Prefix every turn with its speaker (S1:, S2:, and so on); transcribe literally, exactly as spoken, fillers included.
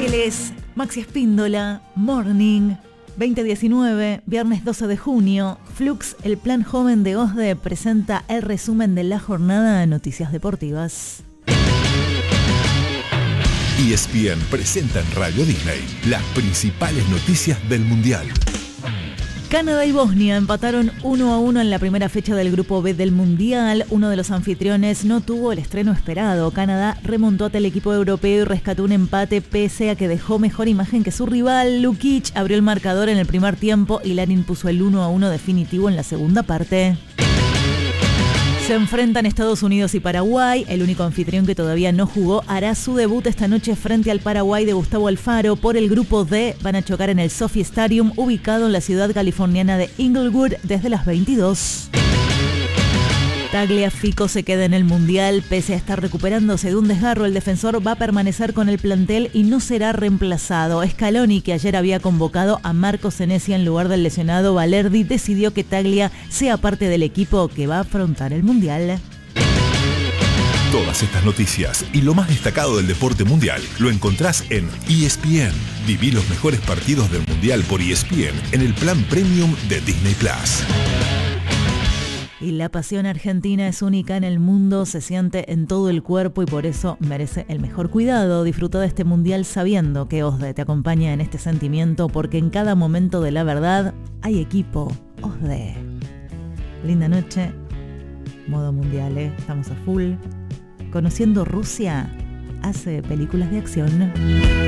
S1: Vélez, Maxi Espíndola, Morning, veinte diecinueve, viernes doce de junio. Flux, el plan joven de OSDE, presenta el resumen de la jornada de noticias deportivas.
S2: E S P N presenta en Radio Disney las principales noticias del Mundial.
S1: Canadá y Bosnia empataron uno a uno en la primera fecha del Grupo B del Mundial. Uno de los anfitriones no tuvo el estreno esperado. Canadá remontó ante el equipo europeo y rescató un empate pese a que dejó mejor imagen que su rival. Lukic abrió el marcador en el primer tiempo y Larin puso el uno a uno definitivo en la segunda parte. Se enfrentan Estados Unidos y Paraguay. El único anfitrión que todavía no jugó hará su debut esta noche frente al Paraguay de Gustavo Alfaro. Por el grupo D van a chocar en el Sophie Stadium, ubicado en la ciudad californiana de Inglewood, desde las veintidós. Tagliafico se queda en el Mundial. Pese a estar recuperándose de un desgarro, el defensor va a permanecer con el plantel y no será reemplazado. Scaloni, que ayer había convocado a Marco Senesi en lugar del lesionado Valerdi, decidió que Taglia sea parte del equipo que va a afrontar el Mundial.
S2: Todas estas noticias y lo más destacado del deporte mundial lo encontrás en E S P N. Viví los mejores partidos del Mundial por E S P N en el plan premium de Disney Plus.
S1: Y la pasión argentina es única en el mundo, se siente en todo el cuerpo y por eso merece el mejor cuidado. Disfruta de este mundial sabiendo que OSDE te acompaña en este sentimiento, porque en cada momento de la verdad hay equipo OSDE. Linda noche, modo mundial, ¿eh? Estamos a full. Conociendo Rusia, hace películas de acción.